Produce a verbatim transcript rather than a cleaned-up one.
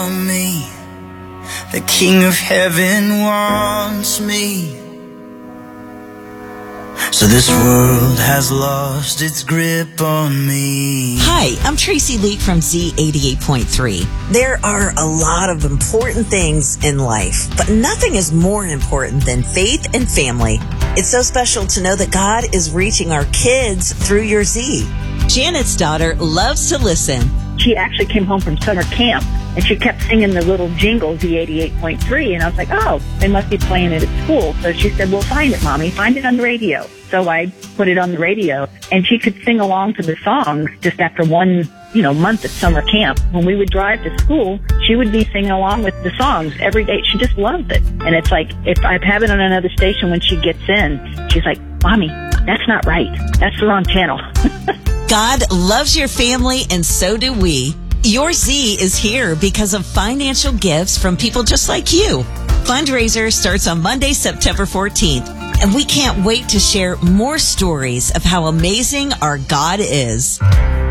me. The King of Heaven wants me. So this world has lost its grip on me. Hi, I'm Tracy Leak from Z eighty-eight point three. There are a lot of important things in life, but nothing is more important than faith and family. It's so special to know that God is reaching our kids through your Z. Janet's daughter loves to listen. She actually came home from summer camp, and she kept singing the little jingle, Z eighty-eight point three, and I was like, oh, they must be playing it at school. So she said, well, find it, Mommy. Find it on the radio. So I put it on the radio, and she could sing along to the songs just after one, you know, month at summer camp. When we would drive to school, she would be singing along with the songs every day. She just loved it. And it's like, if I have it on another station when she gets in, she's like, Mommy, that's not right. That's the wrong channel. God loves your family, and so do we. Your Z is here because of financial gifts from people just like you. Fundraiser starts on Monday, September fourteenth, and we can't wait to share more stories of how amazing our God is.